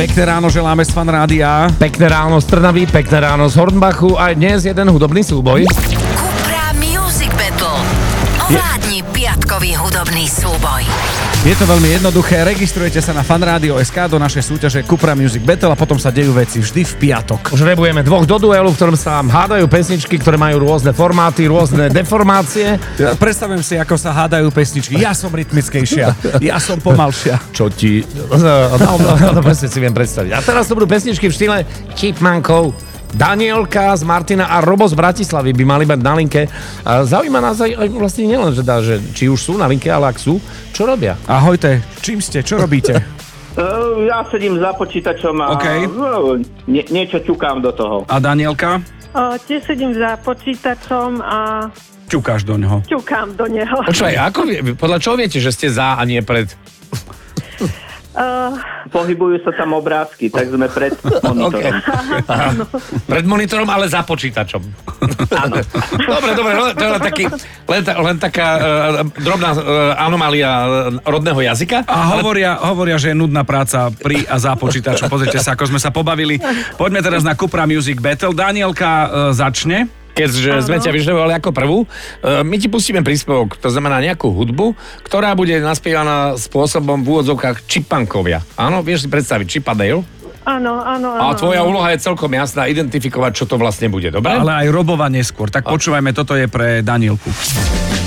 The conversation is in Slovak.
Pekné ráno želáme z Fan Rádia. Pekné ráno z Trnavy, pekné ráno z Hornbachu a dnes jeden hudobný súboj. Cupra Music Battle. Ovládni piatkový hudobný súboj. Je to veľmi jednoduché, registrujete sa na fanradio.sk do našej súťaže Cupra Music Battle a potom sa dejú veci vždy v piatok. Už rebujeme dvoch do duelu, v ktorom sa hádajú pesničky, ktoré majú rôzne formáty, rôzne deformácie. Ja predstavím si, ako sa hádajú pesničky. Ja som rytmickejšia, ja som pomalšia. Čo ti... No, presne si viem predstaviť. A teraz to budú pesničky v štýle Chipmankov. Danielka z Martina a Robo z Bratislavy by mali mať na linke. A zaujíma nás aj vlastne nielen, že či už sú na linke, ale ak sú, čo robia? Ahojte, čím ste, čo robíte? Ja sedím za počítačom a niečo ťukám do toho. A Danielka? Tiež sedím za počítačom a Ťukáš do ňoho. ťukám do neho. Počúvaj, podľa čoho viete, že ste za a nie pred? Pohybujú sa tam obrázky, tak sme pred monitorom. Pred monitorom, ale za počítačom. Áno. Dobre, to je len taká drobná anomália rodného jazyka. A hovoria, že je nudná práca pri a za počítačom. Pozrite sa, ako sme sa pobavili. Poďme teraz na Cupra Music Battle. Danielka začne. Keďže sme ťa vyžadovali ako prvú, my ti pustíme príspevok, to znamená nejakú hudbu, ktorá bude naspievaná spôsobom v úvodzovkách Chipmunkovia. Áno, vieš si predstaviť Chip a Dale? Áno. A tvoja úloha je celkom jasná, identifikovať, čo to vlastne bude, dobre? Ale aj Robova neskôr. Tak počúvajme, toto je pre Danielku.